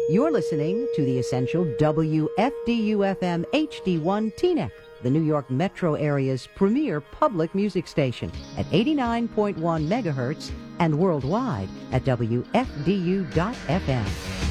You're listening to the essential WFDU-FM HD1 Teaneck, the New York metro area's premier public music station at 89.1 megahertz and worldwide at WFDU.FM.